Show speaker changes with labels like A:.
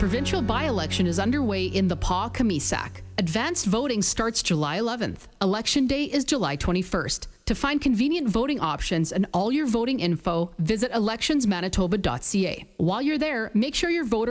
A: provincial by-election is underway in the Pas-Kamisak. Advanced voting starts July 11th. Election day is July 21st. To find convenient voting options and all your voting info, visit electionsmanitoba.ca. While you're there, make sure your voter